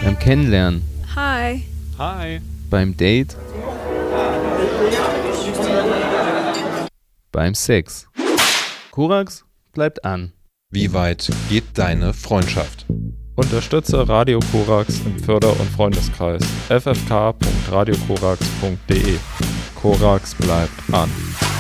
Beim Kennenlernen. Hi. Hi. Beim Date. Beim Sex. Korax bleibt an. Wie weit geht deine Freundschaft? Unterstütze Radio Korax im Förder- und Freundeskreis ffk.radiokorax.de. Korax bleibt an.